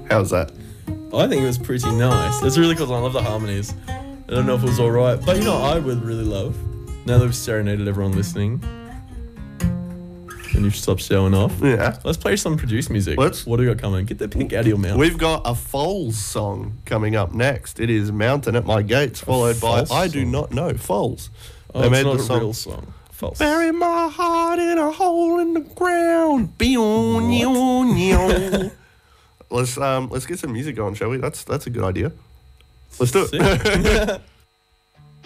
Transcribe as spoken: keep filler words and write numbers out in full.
How's that? I think it was pretty nice. It's really cool. I love the harmonies. I don't know if it was all right, but you know, I would really love, now that we've serenaded everyone listening, and you've stopped showing off. Yeah. Let's play some produced music. Let's. What do we got coming? Get the pink out of your mouth. We've got a Foals song coming up next. It is Mountain at My Gates, followed by Foals I Do song? Not Know, Foals. Oh, They it's made not the a song. real song. False. Bury my heart in a hole in the ground. Beow, meow, meow. Let's um let's get some music going, shall we? That's that's a good idea. Let's do it. Sick.